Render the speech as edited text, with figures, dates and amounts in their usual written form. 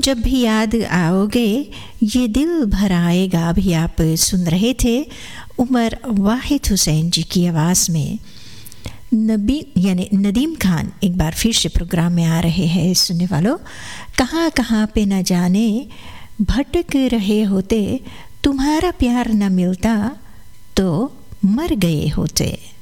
जब भी याद आओगे ये दिल भर आएगा भी आप सुन रहे थे उमर वाहिद हुसैन जी की आवाज़ में। नदीम खान एक बार फिर से प्रोग्राम में आ रहे हैं सुनने वालों। कहाँ कहाँ पे न जाने भटक रहे होते, तुम्हारा प्यार न मिलता तो मर गए होते।